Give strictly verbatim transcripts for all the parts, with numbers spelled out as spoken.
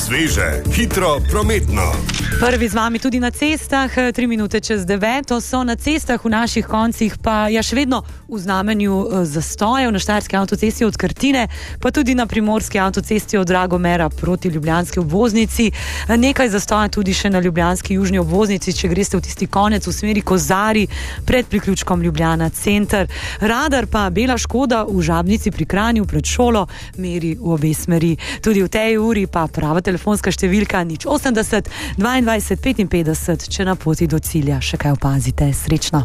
Sveže, hitro, prometno. Prvi z vami tudi na cestah, tri minute čez deveto so na cestah v naših koncih, pa ja še vedno v znamenju zastojev na štajerski avtocesti od Krtine, pa tudi na primorski avtocesti od Dragomera proti ljubljanski obvoznici. Nekaj zastoja tudi še na ljubljanski južni obvoznici, če greste v tisti konec v smeri Kozari pred priključkom Ljubljana center. Radar pa bela škoda v Žabnici pri Kranju pred šolo meri v obe smeri. Tudi v tej uri pa prava telefonska številka nič osemdeset dvaindvajset petinpetdeset, če na poti do cilja še kaj opazite. Srečno.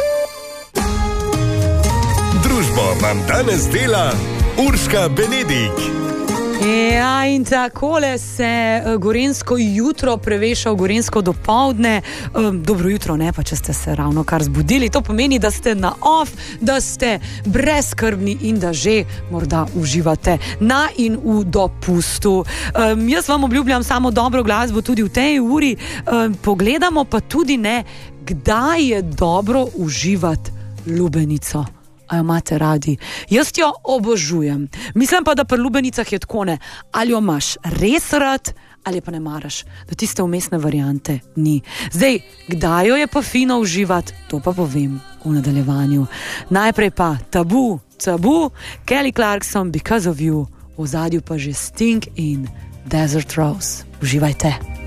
Družbo vam danes dela Urška Benedik. Ja, in takole se gorenjsko jutro preveša v gorenjsko dopoldne. Dobro jutro, ne pa če ste se ravno kar zbudili. To pomeni, da ste na off, da ste brezskrbni in da že morda uživate na in v dopustu. Um, jaz vam obljubljam samo dobro glasbo tudi v tej uri. Um, pogledamo pa tudi ne, kdaj je dobro uživati lubenico. A jo imate radi? Jaz jo obožujem. Mislim pa, da pri lubenicah je tako ne. Ali jo imaš res rad, ali pa ne maraš. Da tiste umestne variante ni. Zdaj, kdaj jo je pa fino uživati, to pa povem v nadaljevanju. Najprej pa Tabu, Tabu, Kelly Clarkson, Because of You, v ozadju pa že Sting in Desert Rose. Uživajte.